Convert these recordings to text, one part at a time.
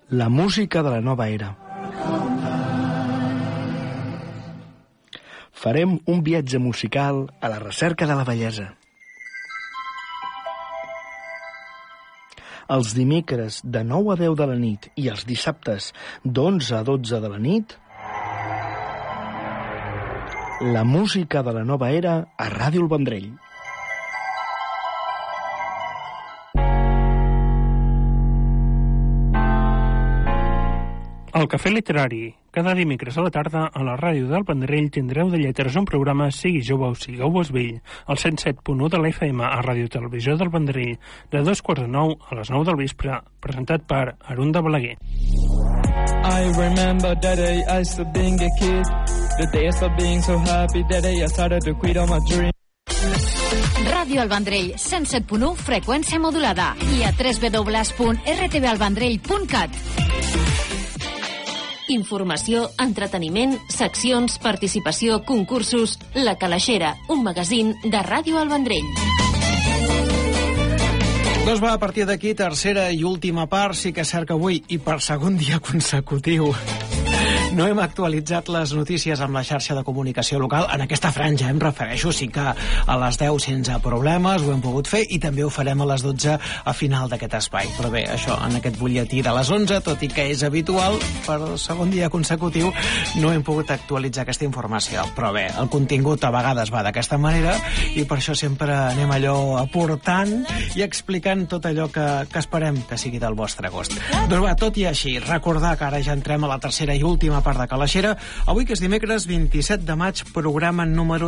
la música de la nova era. Farem un viatge musical a la recerca de la bellesa. Els dimecres de 9 a 10 de la nit i els dissabtes d'11 a 12 de la nit, la música de la nova era a Ràdio El Vendrell. El Cafè Literari. Cada dimecres a la tarda a la ràdio del Vendrell tindreu de lletres un programa Sigui jove o sigueu vell, al 107.1 de l'FM a Ràdio Televisió del Vendrell, de 2:45 a les 9 del vespre, presentat per Arunda Balaguer. I remember that day I still being a kid, the days of being so happy that day I started to quit on my dream. Ràdio El Vendrell, 107.1, freqüència modulada, i a www.rtvalvendrell.cat. Informació, entreteniment, seccions, participació, concursos... La Calaixera, un magazín de Ràdio El Vendrell. Doncs va, a partir d'aquí, tercera i última part. Sí que és cert que avui, i per segon dia consecutiu, no hem actualitzat les notícies amb la xarxa de comunicació local. En aquesta franja, em refereixo, sí que a les 10 sense problemes ho hem pogut fer, i també ho farem a les 12 a final d'aquest espai. Però bé, això, en aquest butlletí de les 11, tot i que és habitual, per segon dia consecutiu no hem pogut actualitzar aquesta informació. Però bé, el contingut a vegades va d'aquesta manera, i per això sempre anem allò aportant i explicant tot allò que esperem que sigui del vostre gust. Doncs va, tot i així, recordar que ara ja entrem a la tercera i última part de Calaixera. Avui, que és dimecres 27 de maig, programa número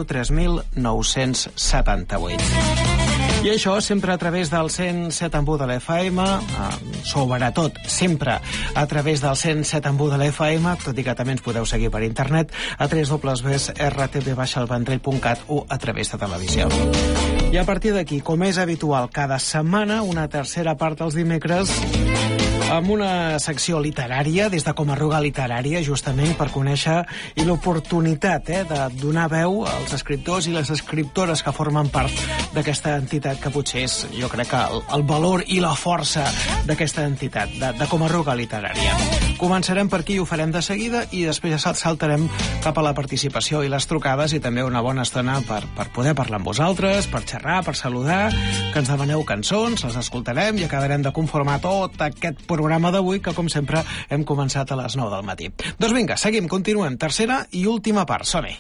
3978. I això sempre a través del 107.1 de l'FM, sobretot sempre a través del 107.1 de l'FM, tot i que també ens podeu seguir per internet a www.rtv-elvendrell.cat o a través de televisió. I a partir d'aquí, com és habitual cada setmana, una tercera part dels dimecres amb una secció literària, des de Comarruga Literària, justament per conèixer i l'oportunitat de donar veu als escriptors i les escriptores que formen part d'aquesta entitat, que potser és, jo crec que el valor i la força d'aquesta entitat, de Comarruga Literària. Començarem per aquí i ho farem de seguida, i després ja saltarem cap a la participació i les trucades, i també una bona estona per poder parlar amb vosaltres, per xerrar, per saludar, que ens demaneu cançons, les escoltarem i acabarem de conformar tot aquest programa d'avui, que com sempre hem començat a les 9 del matí. Doncs vinga, seguim, continuem. Tercera i última part, som-hi.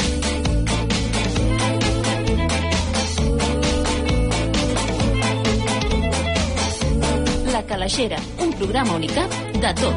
La Calaixera, un programa unicat de tot.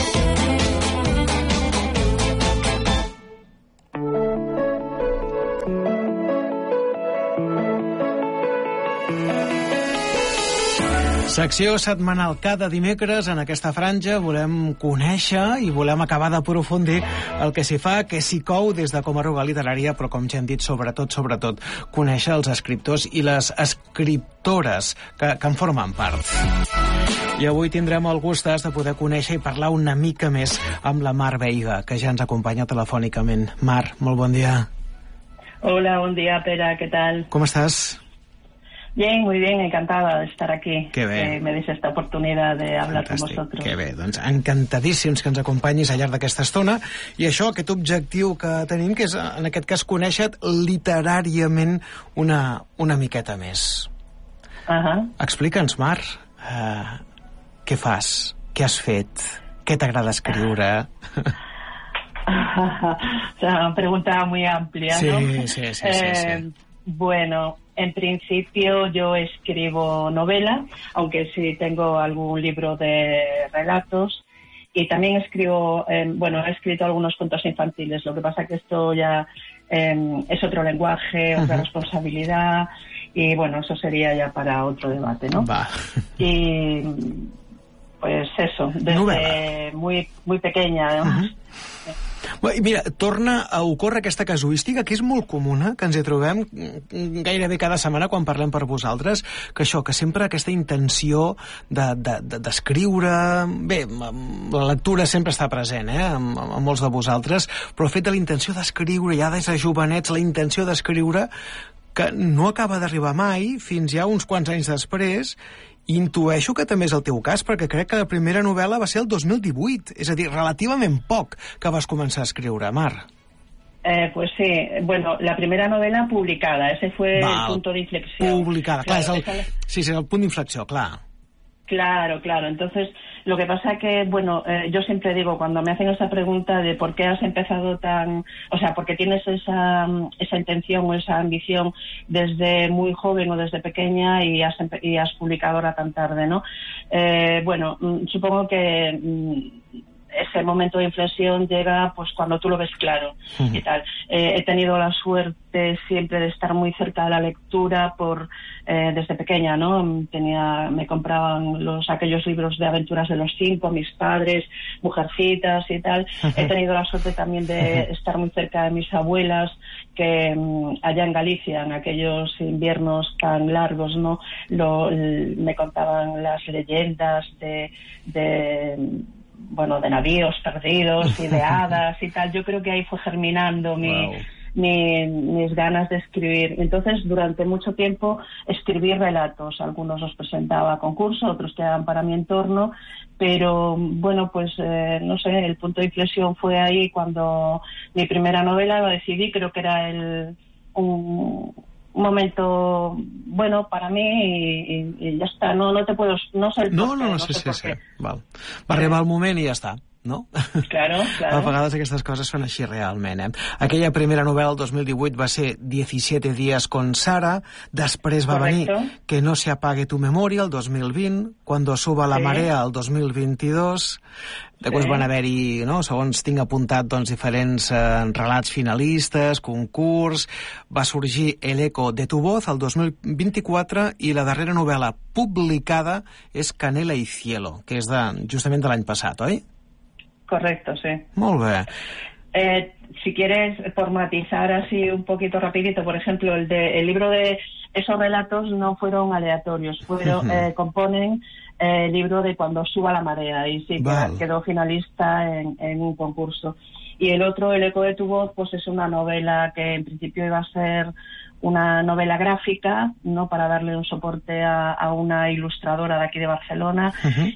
Secció setmanal cada dimecres. En aquesta franja volem conèixer i volem acabar d'aprofundir el que s'hi fa, que s'hi cou des de Comarruga Literària, però com ja hem dit, sobretot, conèixer els escriptors i les escriptores que en formen part. I avui tindrem el gust de poder conèixer i parlar una mica més amb la Mar Veiga, que ja ens acompanya telefònicament. Mar, molt bon dia. Hola, buen día, Pera, ¿qué tal? ¿Cómo estás? Bien, muy bien, encantada de estar aquí. Qué bé. Que me deis esta oportunidad de hablar Fantàstic. con vosotros. Que bé, doncs encantadíssims que ens acompanyis al llarg d'aquesta estona. I això, aquest objectiu que tenim, que és, en aquest cas, conèixer literàriament una miqueta més. Explica'ns, Mar, què fas? Què has fet? Què t'agrada escriure? O sea, una pregunta muy amplia, ¿no? Sí. Bueno, en principio yo escribo novela, aunque sí tengo algún libro de relatos, y también escribo, he escrito algunos cuentos infantiles. Lo que pasa que esto ya es otro lenguaje, otra responsabilidad, y bueno, eso sería ya para otro debate, ¿no? Va. Y pues eso, desde muy pequeña, además. Mira, torna a ocórrer aquesta casuística que és molt comuna, que ens hi trobem gairebé cada setmana quan parlem per vosaltres, que això, que sempre aquesta intenció d'escriure... Bé, la lectura sempre està present, amb molts de vosaltres, però el fet de la intenció d'escriure, ja des de jovenets, la intenció d'escriure, que no acaba d'arribar mai, fins ja uns quants anys després, Intueixo que també és el teu cas, perquè crec que la primera novel·la va ser el 2018, és a dir, relativament poc que vas començar a escriure, Mar. Pues sí, bueno, la primera novela publicada, ese fue el punto de inflexión. Publicada, claro, sí, el punto de inflexión, claro. Claro, entonces lo que pasa que, bueno, yo siempre digo, cuando me hacen esa pregunta de por qué has empezado porque tienes esa intención o esa ambición desde muy joven o desde pequeña y has publicado ahora tan tarde, ¿no? Bueno, supongo que ese momento de inflexión llega pues cuando tú lo ves claro y tal. He tenido la suerte siempre de estar muy cerca de la lectura desde pequeña, ¿no? Me compraban aquellos libros de aventuras de los 5, mis padres, Mujercitas y tal. He tenido la suerte también de estar muy cerca de mis abuelas, que allá en Galicia, en aquellos inviernos tan largos, ¿no? Me contaban las leyendas de navíos perdidos y de hadas y tal. Yo creo que ahí fue germinando mis ganas de escribir. Entonces, durante mucho tiempo escribí relatos. Algunos los presentaba a concurso, otros quedaban para mi entorno, pero bueno, pues no sé, el punto de inflexión fue ahí cuando mi primera novela la decidí. Creo que era un momento bueno para mí y ya està, no sé el sí. Va arribar el moment i ja està, no? Claro. A vegades aquestes coses són així realment, eh? Aquella primera novel·la el 2018 va ser 17 días con Sara, després va venir Que no se apague tu memoria el 2020, Cuando suba la marea el 2022, després van haver-hi, no, segons tinc apuntat, doncs, diferents relats finalistes, concurs, va sorgir El eco de tu voz el 2024 i la darrera novel·la publicada és Canela y cielo, que és justament de l'any passat, oi? Correcto, sí. Molt bé. Si quieres, por matizar así un poquito rapidito, por ejemplo, el libro de esos relatos no fueron aleatorios, componen el libro de Cuando suba la marea, y sí, quedó finalista en un concurso. Y el otro, El eco de tu voz, pues es una novela que en principio iba a ser una novela gráfica, ¿no?, para darle un soporte a una ilustradora de aquí de Barcelona,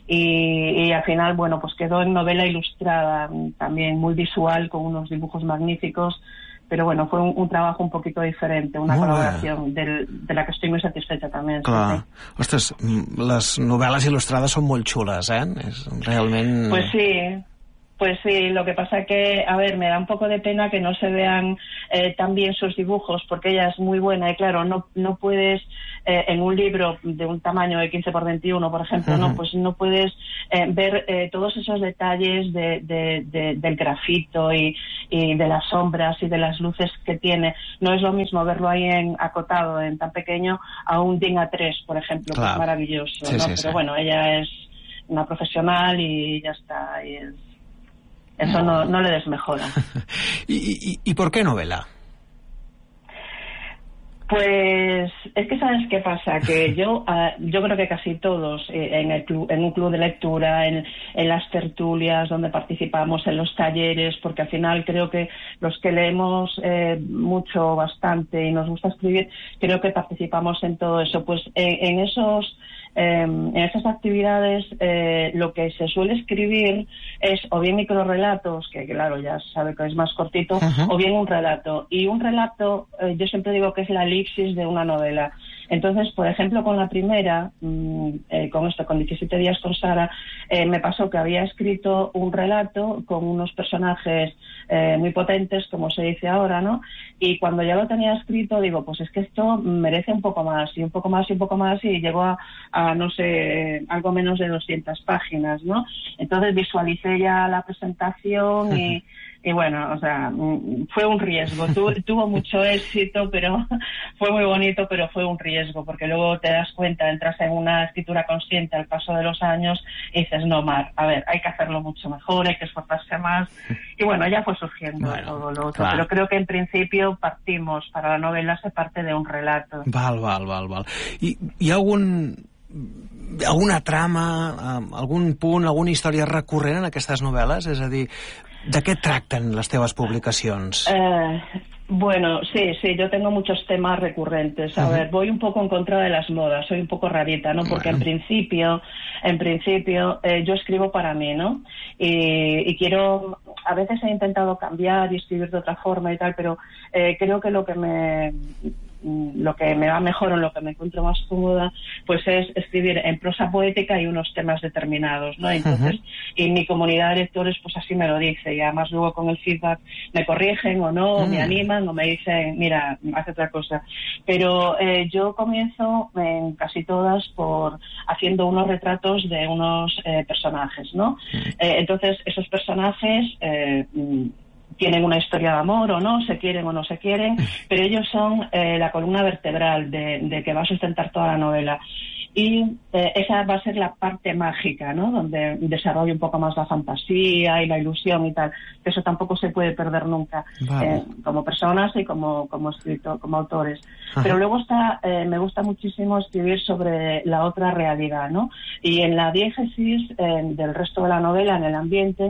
y al final, bueno, pues quedó en novela ilustrada, también muy visual, con unos dibujos magníficos, pero bueno, fue un trabajo un poquito diferente, una colaboración de la que estoy muy satisfecha también. Clar. Sí. Ostres, les novel·les il·lustrades són molt xules, eh? És realment... Pues sí, lo que pasa que, a ver, me da un poco de pena que no se vean tan bien sus dibujos, porque ella es muy buena y claro, no puedes, en un libro de un tamaño de 15x21, por ejemplo, no, pues no puedes ver todos esos detalles del grafito y de las sombras y de las luces que tiene. No es lo mismo verlo ahí acotado en tan pequeño a un DIN A3, por ejemplo, que es maravilloso, sí, ¿no? Sí, Pero bueno, ella es una profesional y ya está, eso no le desmejora. ¿Y por qué novela? Pues es que ¿sabes qué pasa? Que yo creo que casi todos en un club de lectura, en las tertulias donde participamos, en los talleres, porque al final creo que los que leemos mucho, bastante y nos gusta escribir, creo que participamos en todo eso. Pues en esas actividades lo que se suele escribir es o bien microrelatos, que claro, ya sabe que es más cortito, o bien un relato. Y un relato, yo siempre digo que es la elipsis de una novela. Entonces, por ejemplo, con la primera, con 17 días con Sara, me pasó que había escrito un relato con unos personajes muy potentes, como se dice ahora, ¿no? Y cuando ya lo tenía escrito, digo, pues es que esto merece un poco más, y un poco más, y un poco más, y llegó a no sé, algo menos de 200 páginas, ¿no? Entonces visualicé ya la presentación y bueno, o sea, fue un riesgo. Tuvo mucho éxito, pero fue muy bonito, pero fue un riesgo, porque luego te das cuenta, entras en una escritura consciente al paso de los años y dices, no, Mar, a ver, hay que hacerlo mucho mejor, hay que esforzarse más. Y bueno, ya fue surgiendo todo lo otro. Clar. Pero creo que en principio para la novela se parte de un relato. Val. Hi ha alguna trama, algun punt, alguna història recurrent en aquestes novel·les? És a dir, de què tracten les teves publicacions? Bueno, sí, yo tengo muchos temas recurrentes. A ver, voy un poco en contra de las modas, soy un poco rarita, ¿no? Porque en principio, yo escribo para mí, ¿no? Y quiero, a veces he intentado cambiar y escribir de otra forma y tal, pero creo que lo que me va mejor o lo que me encuentro más cómoda pues es escribir en prosa poética y unos temas determinados, ¿no? Entonces, y mi comunidad de lectores pues así me lo dice, y además luego con el feedback me corrigen o no, me animan o me dicen, mira, haz otra cosa. Pero yo comienzo en casi todas por haciendo unos retratos de unos personajes, ¿no? Entonces, esos personajes tienen una historia de amor o no, se quieren o no se quieren, pero ellos son la columna vertebral de que va a sustentar toda la novela. Y esa va a ser la parte mágica, ¿no? Donde desarrollo un poco más la fantasía y la ilusión y tal. Eso tampoco se puede perder nunca, como personas y como escritor, como autores. Pero luego me gusta muchísimo escribir sobre la otra realidad, ¿no? Y en la diégesis del resto de la novela, en el ambiente,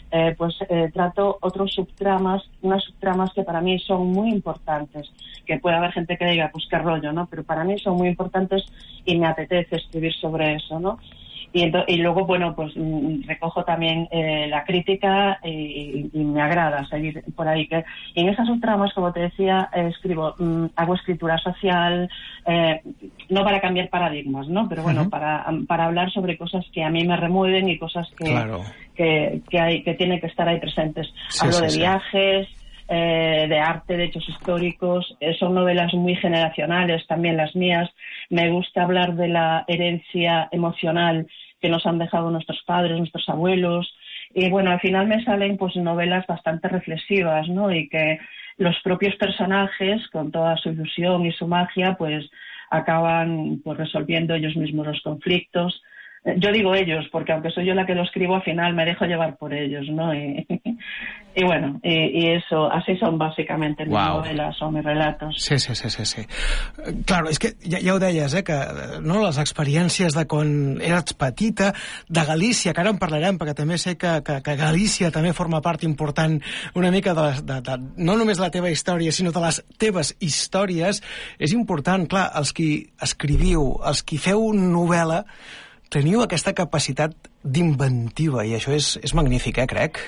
trato unas subtramas que para mí son muy importantes, que puede haber gente que diga, pues qué rollo, ¿no? Pero para mí son muy importantes y me apetece escribir sobre eso, ¿no? Y luego, bueno, pues recojo también la crítica y me agrada seguir por ahí. Y en esas subtramas, como te decía, hago escritura social, no para cambiar paradigmas, ¿no? Pero bueno, para hablar sobre cosas que a mí me remueven y cosas que tienen que estar ahí presentes. Hablo de viajes, de arte, de hechos históricos, son novelas muy generacionales, también las mías. Me gusta hablar de la herencia emocional que nos han dejado nuestros padres, nuestros abuelos, y bueno, al final me salen pues novelas bastante reflexivas, ¿no? Y que los propios personajes, con toda su ilusión y su magia, pues acaban pues resolviendo ellos mismos los conflictos. Yo digo ellos, porque aunque soy yo la que lo escribo, al final me dejo llevar por ellos, ¿no? Y bueno, y eso, así son básicamente mis noveles o mis relatos. Sí. Claro, és que ja ho deies, que no, les experiències de quan eres petita, de Galícia, que ara en parlarem, perquè també sé que Galícia també forma part important una mica de no només la teva història, sinó de les teves històries. És important, clar, els qui escriviu, els qui feu novel·la, teniu aquesta capacitat d'inventiva, i això és magnífic, crec.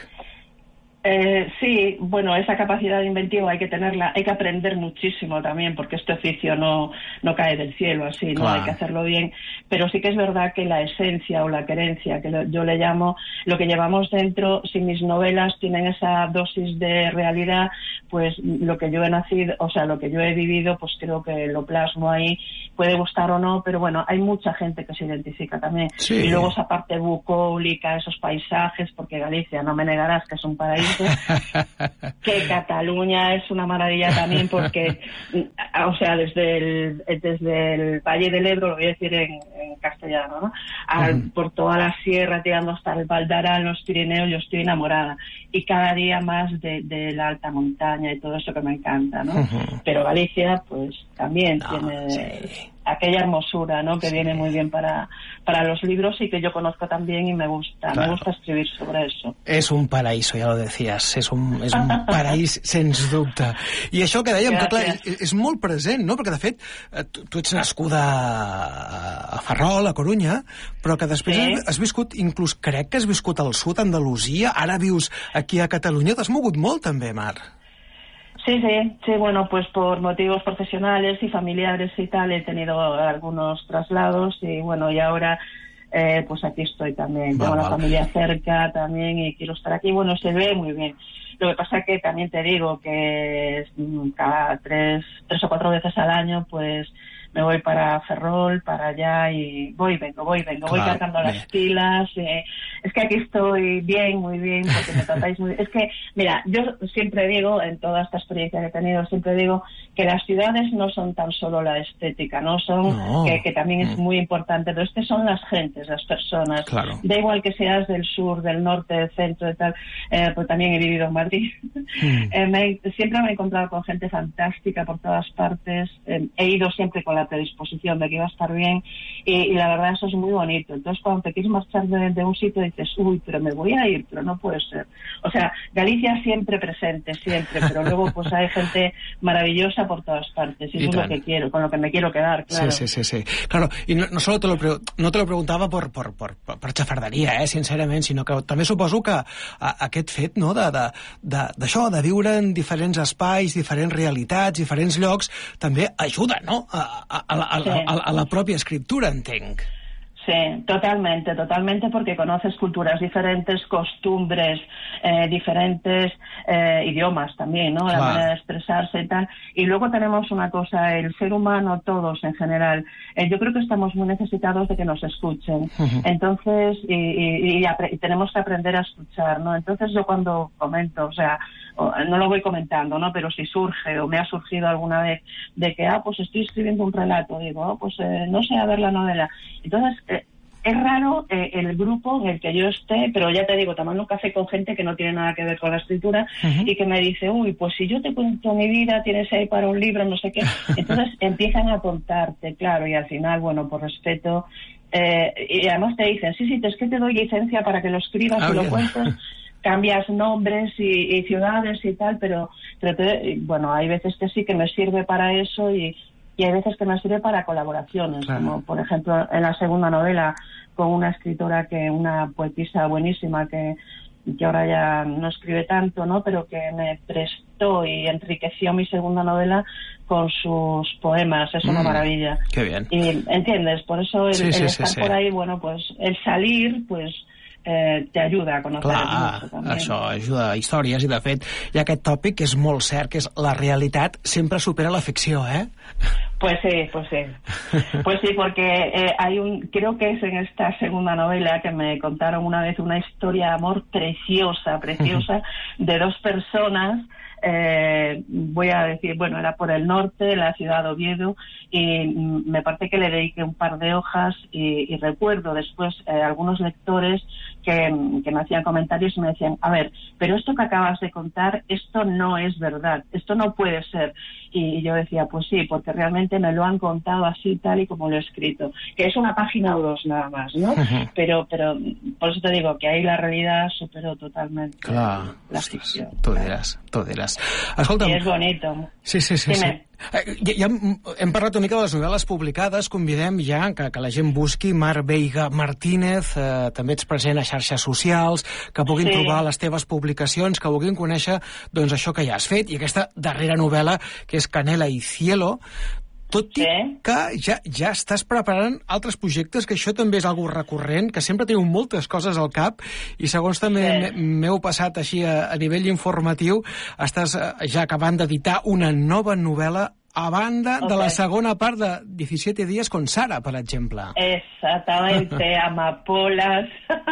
Sí, bueno, esa capacidad inventiva hay que tenerla, hay que aprender muchísimo también, porque este oficio no cae del cielo así, ¿no? Hay que hacerlo bien, pero sí que es verdad que la esencia o la querencia, que yo le llamo, lo que llevamos dentro, si mis novelas tienen esa dosis de realidad, pues lo que yo he nacido, o sea, lo que yo he vivido, pues creo que lo plasmo ahí, puede gustar o no, pero bueno, hay mucha gente que se identifica también. Sí. Y luego esa parte bucólica, esos paisajes, porque Galicia, no me negarás que es un paraíso, que Cataluña es una maravilla también porque, o sea, desde el Valle del Ebro, lo voy a decir en castellano, ¿no? Por toda la sierra, tirando hasta el Val d'Aran, los Pirineos, yo estoy enamorada. Y cada día más de la alta montaña y todo eso que me encanta, ¿no? Pero Galicia, pues, también tiene aquella hermosura, ¿no? Que viene muy bien para los libros y que yo conozco también y me gusta escribir sobre eso. És un paraíso, ja lo decías, és un paraís sens dubte. I això que dèiem, que clar, és molt present, no? Perquè de fet tu ets nascuda a Ferrol, a Corunya, però que després has viscut, inclús crec que has viscut al sud, a Andalusia, ara vius aquí a Catalunya, t'has mogut molt també, Mar. Sí, bueno, pues por motivos profesionales y familiares y tal he tenido algunos traslados y bueno, y ahora pues aquí estoy también, tengo la familia cerca también y quiero estar aquí, bueno, se ve muy bien. Lo que pasa que también te digo que cada tres o cuatro veces al año pues me voy para Ferrol, para allá y voy cargando las pilas. Es que aquí estoy bien, muy bien, porque me tratáis muy bien. Es que, mira, yo siempre digo, en toda esta experiencia que he tenido, siempre digo que las ciudades no son tan solo la estética, no son, que también es muy importante, pero es que son las gentes, las personas. Claro. Da igual que seas del sur, del norte, del centro y tal, pues también he vivido en Madrid. Siempre me he encontrado con gente fantástica por todas partes, he ido siempre con la predisposición de que iba a estar bien y la verdad eso es muy bonito. Entonces cuando te quieres marchar de un sitio dices, uy, pero me voy a ir, pero no puede ser. O sea, Galicia siempre presente, siempre, pero luego pues hay gente maravillosa por todas partes, y eso es lo que quiero, con lo que me quiero quedar, claro. Sí. Claro, y no solo no te lo preguntava per xafarderia, sincerament, sinó que també suposo que aquest fet, no, d'això, de viure en diferents espais, diferents realitats, diferents llocs, també ajuda, no?, a la pròpia escriptura, entenc. Sí, totalmente, porque conoces culturas diferentes, costumbres diferentes, idiomas también, ¿no? La manera de expresarse y tal. Y luego tenemos una cosa, el ser humano, todos en general, yo creo que estamos muy necesitados de que nos escuchen. Entonces, y tenemos que aprender a escuchar, ¿no? Entonces yo cuando comento, o sea, no lo voy comentando, ¿no? Pero si surge o me ha surgido alguna vez de que, pues estoy escribiendo un relato, digo, pues no sé, a ver la novela. Entonces, es raro el grupo en el que yo esté, pero ya te digo, tomando un café con gente que no tiene nada que ver con la escritura y que me dice, uy, pues si yo te cuento mi vida, tienes ahí para un libro, no sé qué. Entonces empiezan a contarte, claro, y al final, bueno, por respeto, y además te dicen, sí, es que te doy licencia para que lo escribas y lo cuentes. Cambias nombres y ciudades y tal, pero bueno, hay veces que sí que me sirve para eso y hay veces que me sirve para colaboraciones, como por ejemplo en la segunda novela con una escritora, una poetisa buenísima que ahora ya no escribe tanto, ¿no?, pero que me prestó y enriqueció mi segunda novela con sus poemas. Es una maravilla. Qué bien. Y entiendes, por eso el estar por ahí, bueno, pues el salir, pues te ajuda a conocer el mundo també. Això ajuda a històries, i de fet hi ha aquest tòpic que és molt cert, que és la realitat sempre supera la ficció, Pues sí, porque creo que es en esta segunda novela que me contaron una vez una historia de amor preciosa, de dos personas. Voy a decir, bueno, era por el norte, la ciudad de Oviedo, y me parece que le dediqué un par de hojas y recuerdo después algunos lectores que me hacían comentarios y me decían, a ver, pero esto que acabas de contar, esto no es verdad, esto no puede ser. Y yo decía, pues sí, porque realmente me lo han contado así, tal y como lo he escrito, que es una página o dos nada más, ¿no? Pero por eso te digo que ahí la realidad superó totalmente la ficció. Tu diràs. Escolta'm, i és bonito. Sí. Ja hem parlat una mica de les novel·les publicades. Convidem ja que la gent busqui Mar Veiga Martínez, també ets present a xarxes socials, que puguin trobar les teves publicacions, que vulguin conèixer doncs això que ja has fet, i aquesta darrera novel·la que és Canela y Cielo, tot i que ja estàs preparant altres projectes, que això també és algo recurrent, que sempre teniu moltes coses al cap, i segons també m'heu passat així a nivell informatiu, estàs ja acabant d'editar una nova novel·la a banda de la segona part de 17 días con Sara, per exemple. Exactamente, amapolas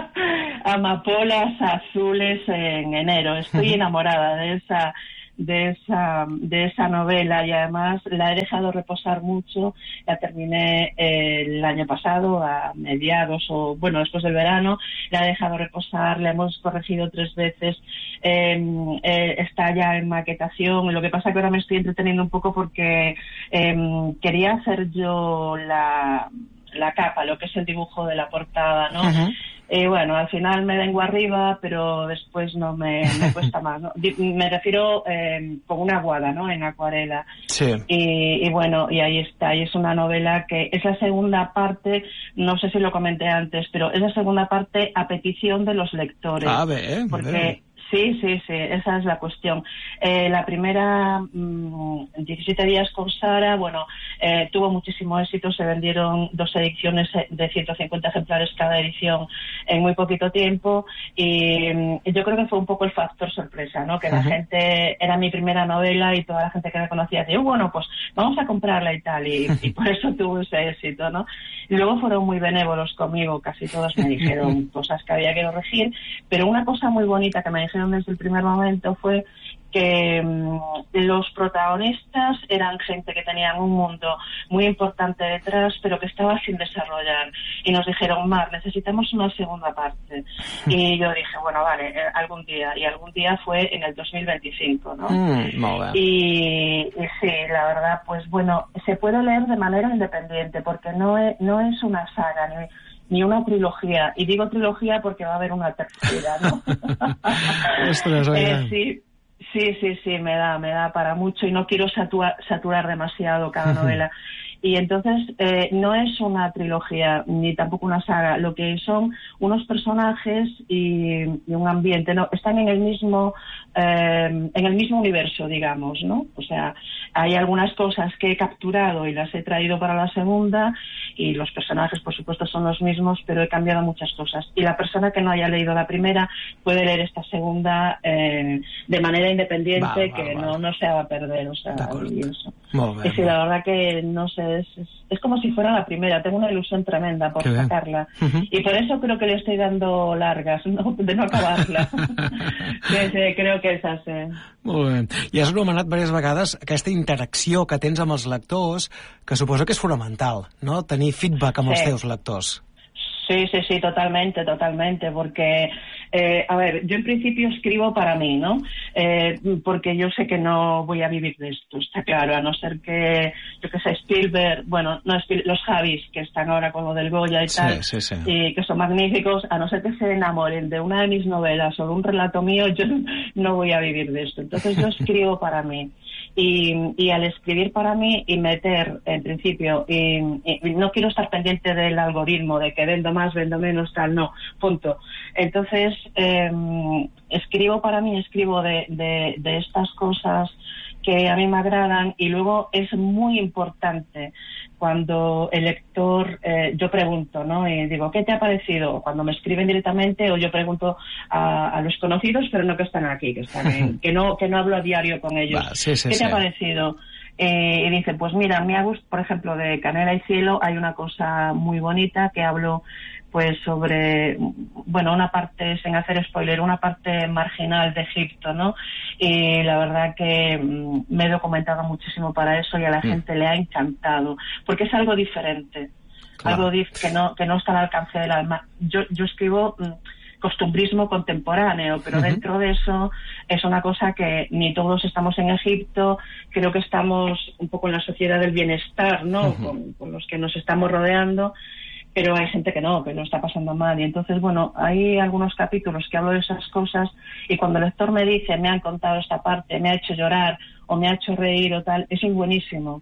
azules en enero. Estoy enamorada de esa novela, y además la he dejado reposar mucho. La terminé el año pasado a mediados, o bueno, después del verano. La he dejado reposar, la hemos corregido 3 veces, está ya en maquetación. Lo que pasa que ahora me estoy entreteniendo un poco porque quería hacer yo la capa, lo que es el dibujo de la portada, ¿no? Bueno, al final me vengo arriba, pero después no me cuesta más, ¿no? Me refiero con una aguada, ¿no? En acuarela. Sí. Y bueno, y ahí está. Y es una novela que es la segunda parte, no sé si lo comenté antes, pero es la segunda parte a petición de los lectores. Porque sí, esa es la cuestión. La primera, 17 días con Sara, bueno, tuvo muchísimo éxito, se vendieron 2 ediciones de 150 ejemplares cada edición en muy poquito tiempo, y yo creo que fue un poco el factor sorpresa, ¿no? Que la gente, era mi primera novela y toda la gente que me conocía decía, bueno, pues vamos a comprarla y tal, y por eso tuvo ese éxito, ¿no? Y luego fueron muy benévolos conmigo, casi todos me dijeron cosas que había que corregir, pero una cosa muy bonita que me dijeron desde el primer momento fue que los protagonistas eran gente que tenían un mundo muy importante detrás, pero que estaba sin desarrollar. Y nos dijeron, Mar, necesitamos una segunda parte. Y yo dije, bueno, vale, algún día. Y algún día fue en el 2025, ¿no? Y sí, la verdad, pues bueno, se puede leer de manera independiente, porque no es una saga, ni una trilogía. Y digo trilogía porque va a haber una tercera, ¿no? Ostras, oiga. Sí, me da para mucho y no quiero saturar demasiado cada novela. Y entonces no es una trilogía ni tampoco una saga, lo que son unos personajes y un ambiente, no, están en el mismo universo, digamos, ¿no? O sea, hay algunas cosas que he capturado y las he traído para la segunda y los personajes, por supuesto, son los mismos, pero he cambiado muchas cosas. Y la persona que no haya leído la primera puede leer esta segunda de manera independiente, no se va a perder, o sea, y eso. Y sí, la verdad que, no sé, es como si fuera la primera. Tengo una ilusión tremenda por sacarla. Y por eso creo que le estoy dando largas, de no acabar-la. Sí, creo que és així. Molt bé. I has anomenat diverses vegades aquesta interacció que tens amb els lectors, que suposo que és fonamental, no? Tenir feedback amb els teus lectors. Sí, totalmente, porque, a ver, yo en principio escribo para mí, ¿no? Porque yo sé que no voy a vivir de esto, está claro, a no ser que, yo que sé, Spielberg, bueno, no los Javis, que están ahora con lo del Goya y tal, y que son magníficos, a no ser que se enamoren de una de mis novelas o de un relato mío, yo no voy a vivir de esto. Entonces yo escribo para mí. Y al escribir para mí y meter, en principio, y no quiero estar pendiente del algoritmo, de que vendo más, vendo menos, tal, no, punto. Entonces, escribo para mí, escribo de estas cosas que a mí me agradan, y luego es muy importante cuando el lector, yo pregunto, ¿no? Y digo, ¿qué te ha parecido? Cuando me escriben directamente, o yo pregunto a los conocidos, pero no que están aquí, que están que no hablo a diario con ellos. ¿Qué te ha parecido? Y dice, pues mira, me ha gustado, por ejemplo, de Canela y Cielo hay una cosa muy bonita que hablo pues sobre, bueno, una parte, sin hacer spoiler, una parte marginal de Egipto, ¿no? Y la verdad que me he documentado muchísimo para eso y a la gente le ha encantado, porque es algo diferente, algo que no está al alcance del alma. Yo escribo costumbrismo contemporáneo, pero dentro de eso es una cosa que ni todos estamos en Egipto, creo que estamos un poco en la sociedad del bienestar, ¿no? Con los que nos estamos rodeando, pero hay gente que no está pasando mal. Y entonces, bueno, hay algunos capítulos que hablo de esas cosas y cuando el lector me dice, me han contado esta parte, me ha hecho llorar o me ha hecho reír o tal, eso es buenísimo.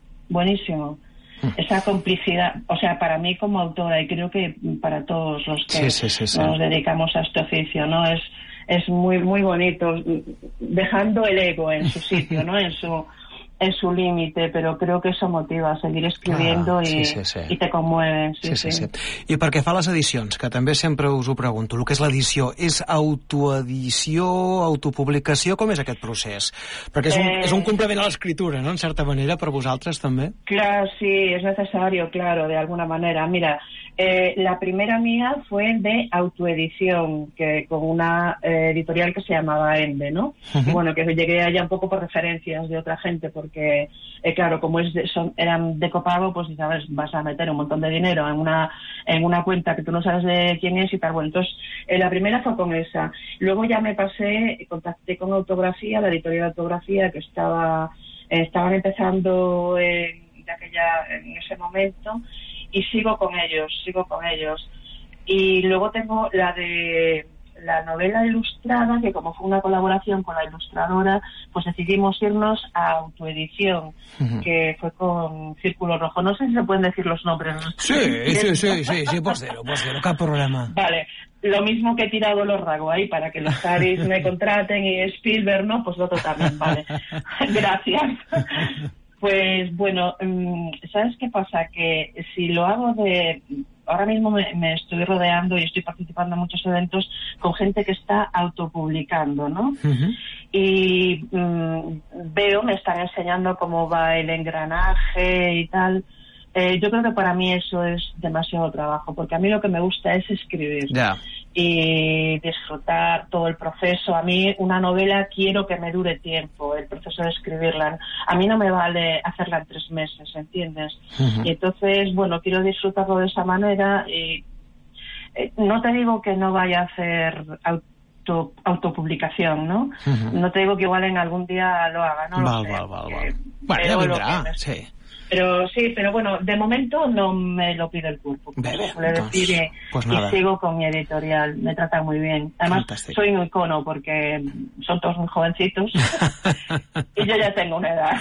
Esa complicidad, o sea, para mí como autora, y creo que para todos los que nos dedicamos a este oficio, ¿no? Es muy, muy bonito, dejando el ego en su sitio, ¿no? En su límite, però creo que eso motiva a seguir escribiendo i te conmueve. Sí. I pel que fa a les edicions, que també sempre us ho pregunto, el que és l'edició, és autoedició, autopublicació, com és aquest procés? Perquè és un complement a l'escriptura, ¿no?, en certa manera, per vosaltres també? Claro, sí, es necesario, claro, de alguna manera. Mira, la primera mía fue de autoedición, que con una editorial que se llamaba Ende, ¿no? Y bueno, que llegué allá un poco por referencias de otra gente, porque, claro, como eran de copago, pues sabes, vas a meter un montón de dinero en una cuenta que tú no sabes de quién es y tal. Bueno, entonces, la primera fue con esa. Luego ya me contacté con Autografía, la editorial de Autografía, que estaban empezando en ese momento, y sigo con ellos. Y luego tengo la novela ilustrada, que como fue una colaboración con la ilustradora, pues decidimos irnos a autoedición, que fue con Círculo Rojo. No sé si se pueden decir los nombres. Sí, pues cero, cap problema. Vale, lo mismo que he tirado los Rago ahí para que los Javis me contraten y Spielberg, ¿no? Pues lo otro también, vale. Gracias. Pues bueno, ¿sabes qué pasa? Que si lo hago ahora mismo me estoy rodeando y estoy participando en muchos eventos con gente que está autopublicando, ¿no? Y me están enseñando cómo va el engranaje y tal. Yo creo que para mí eso es demasiado trabajo, porque a mí lo que me gusta es escribir. Y disfrutar todo el proceso. A mí una novela quiero que me dure tiempo, el proceso de escribirla. A mí no me vale hacerla en 3 meses, ¿entiendes? Y entonces, bueno, quiero disfrutarlo de esa manera y no te digo que no vaya a hacer autopublicación, ¿no? No te digo que igual en algún día lo haga, no lo sé. Bueno, ya vendrá, sí. Pero sí, pero bueno, de momento no me lo pide el cuerpo. Decir, pues y sigo con mi editorial. Me tratan muy bien. Además, fantástico. Soy un icono porque son todos muy jovencitos y yo ja tengo una edad.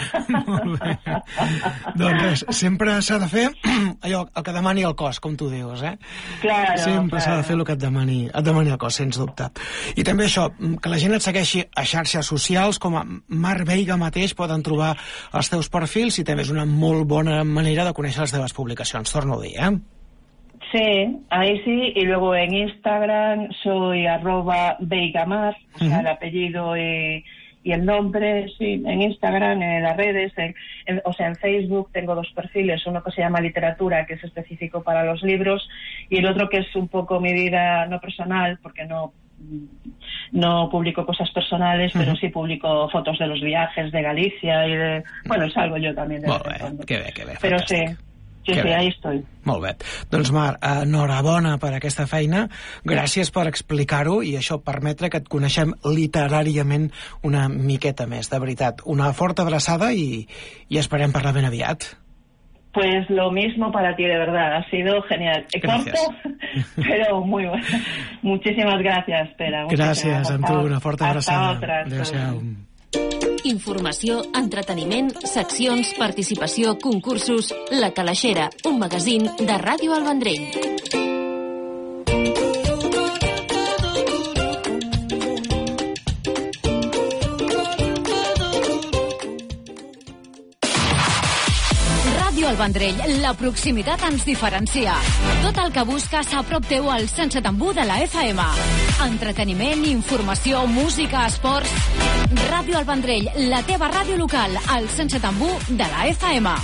Doncs res, sempre s'ha de fer allò el que demani el cos, com tu dius, eh? Claro, sempre s'ha de fer el que et demani el cos, sens dubte. I també això, que la gent et segueixi a xarxes socials, com a Marc Veiga mateix, poden trobar els teus perfils i també és una molt bona manera de conèixer les teves publicacions, torno a dir, ¿eh? Sí, ahí sí, y luego en Instagram soy @veigamar, o sea, el apellido y el nombre, sí, en Instagram, en las redes, o sea, en Facebook tengo 2 perfiles, uno que se llama Literatura, que es específico para los libros, y el otro que es un poco mi vida no personal, porque no publico cosas personales, pero sí publico fotos de los viajes de Galicia y de... Bueno, salgo yo también de vez en cuando. Que bé, però fantàstic. Sí, ahí estoy. Molt bé. Doncs Mar, enhorabona per aquesta feina, gràcies per explicar-ho i això permetre que et coneixem literàriament una miqueta més, de veritat. Una forta abraçada i esperem parlar ben aviat. Pues lo mismo para ti, de verdad. Ha sido genial. Corto, pero muy bueno. Muchísimas gracias, Pere. Gràcies, amb tu. Una forta abraçada. Hasta otra. Adéu-siau. Informació, entreteniment, seccions, participació, concursos... La Calaixera, un magazín de Ràdio El Vendrell. El Vendrell, la proximitat ens diferencia. Tot el que busques a prop teu al 107.1 de la FM. Entreteniment, informació, música, esports... Ràdio El Vendrell, la teva ràdio local, al 107.1 de la FM.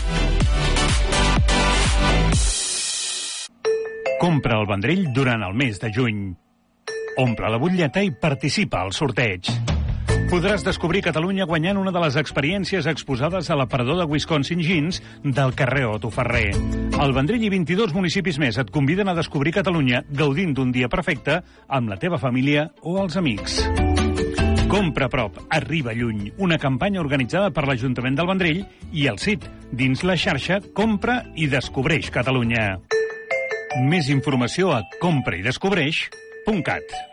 Compra el Vendrell durant el mes de juny. Omple la butlleta i participa al sorteig. Podràs descobrir Catalunya guanyant una de les experiències exposades a l'aparador de Wisconsin Jeans del carrer Otto Ferrer. El Vendrell i 22 municipis més et conviden a descobrir Catalunya gaudint d'un dia perfecte amb la teva família o els amics. Compra a prop, arriba lluny. Una campanya organitzada per l'Ajuntament del Vendrell i el CIT, dins la xarxa Compra i Descobreix Catalunya. Més informació a compraidescobreix.cat.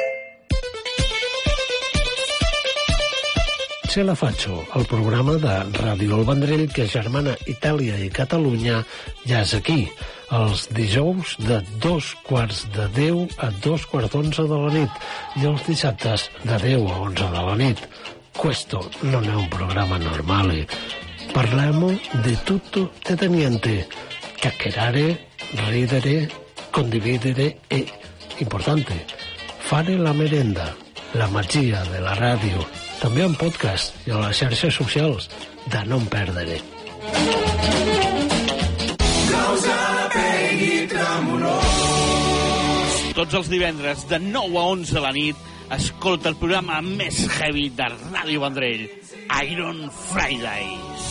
Se la faccio, el programa de Ràdio El Vendrell que germana Itàlia i Catalunya ja és aquí, els dijous de 9:45 a 11:45 de la nit i els dissabtes de 10 a 11 de la nit. Questo non è un programma normale. Parliamo di tutto e di niente. Chiacchierare, ridere, condividere e, importante, fare la merenda, la magia de la ràdio. També en podcast i a les xarxes socials de no em perdre. Tots els divendres de 9 a 11 de la nit escolta el programa més heavy de Ràdio Vendrell, Iron Fridays.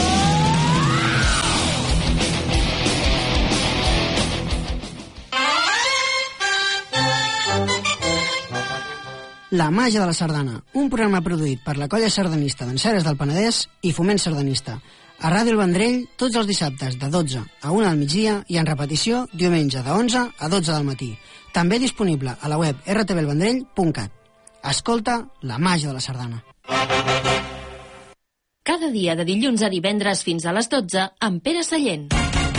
La màgia de la sardana, un programa produït per la colla sardanista d'Enceres del Penedès i Foment Sardanista. A Ràdio El Vendrell, tots els dissabtes de 12 a 1 del migdia i en repetició diumenge de 11 a 12 del matí. També disponible a la web rtvelvendrell.cat. Escolta la màgia de la sardana. Cada dia de dilluns a divendres fins a les 12 amb Pere Sallent.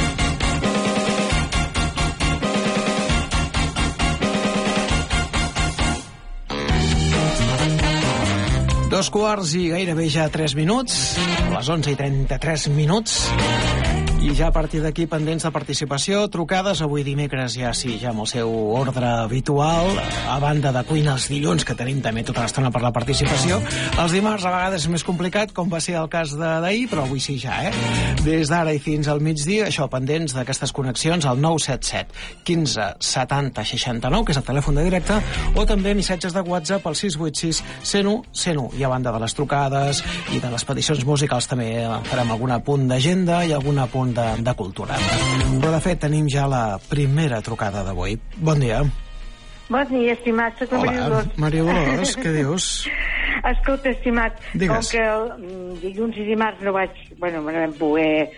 Dos quarts i gairebé ja 3 minuts, les 11:33, i ja a partir d'aquí pendents de participació, trucades avui dimecres ja sí, ja amb el seu ordre habitual, a banda de cuina els dilluns, que tenim també tota l'estona per la participació. Els dimarts a vegades és més complicat, com va ser el cas d'ahir, però avui sí ja, Des d'ara i fins al migdia, això, pendents d'aquestes connexions al 977 15 70 69, que és el telèfon de directe, o també missatges de WhatsApp al 686 101 101. I a banda de les trucades i de les peticions musicals també farem algun apunt d'agenda i algun apunt de cultura. Però de fet tenim ja la primera trucada d'avui. Bon dia. Bon dia, estimat. Soc la Maria Dolors. Maria Dolors, què dius? Escolta, estimat, digues. Com que dilluns i dimarts no vaig, no vam poder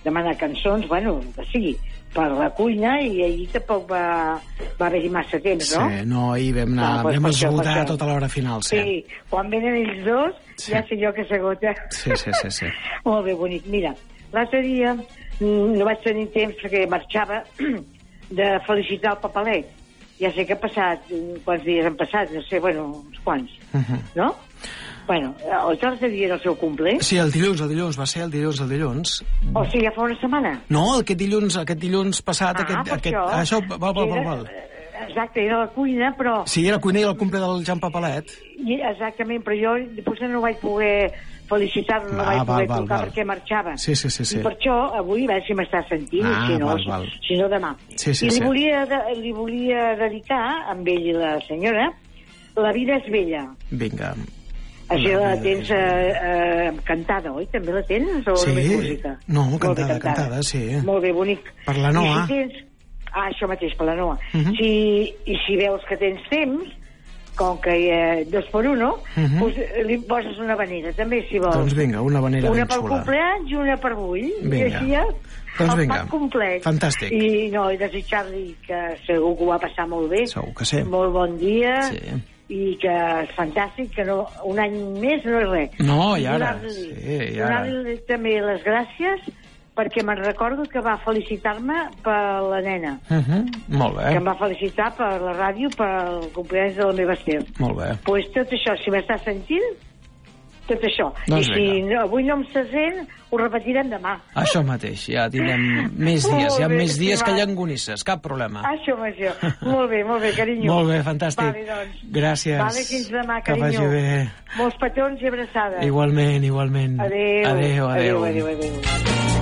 demanar cançons, bueno, que sigui, per la cuina, i ahir tampoc va haver-hi massa temps, no? Sí, no, ahir vam esgotar tota l'hora final, sí. Sí, quan venen ells dos, ja sé jo que s'agota. Sí. Molt bé, bonic. Mira, l'altre dia no vaig tenir temps perquè marxava de felicitar el papalet. Ja sé que ha passat, quants dies han passat, no sé, bueno, uns quants, no? Bueno, l'altre dia era el seu cumple. Sí, el dilluns, va ser el dilluns. O sigui, ja fa una setmana? No, aquest dilluns passat, això, val. Exacte, era la cuina, però... Sí, era la cuina i el cumple del Jan Papalet. Exactament, però jo potser no vaig poder felicitar-lo, no vaig poder tocar perquè marxava. Sí. I per això avui, a veure si m'està sentint, si no demà. Sí. I li volia dedicar, amb ell i la senyora, La vida és bella. Vinga. Així la tens cantada, oi? També la tens? O només música? No, cantada, sí. Molt bé, bonic. Per la Noa. Això mateix, per la Noa. I si veus que tens temps, com que hi ha 2 per 1, doncs li poses una habanera, també, si vols. Doncs vinga, una habanera ben xula. Una pel compleanys i una per avui. Vinga. I així ja doncs vinga. El pack complet. Fantàstic. I desitjar-li que segur que ho va passar molt bé. Segur que sí. Molt bon dia. Sí. I que és fantàstic, que no, un any més no és res. No, i ara. Donar-li també les gràcies perquè me'n recordo que va felicitar-me per la nena. Molt bé. Que em va felicitar per la ràdio pel cumpleaños de la meva Esther. Molt bé. Doncs tot això, si m'està sentint, tot això. Doncs I si avui no em se sent, ho repetirem demà. Això mateix, ja tindrem més dies. Hi ha més dies que llangonisses, cap problema. Això. Molt bé, carinyo. Molt bé, fantàstic. Vale, doncs. Gràcies. Vale, fins demà, carinyo. Que vagi bé. Molts petons i abraçades. Igualment. Adéu.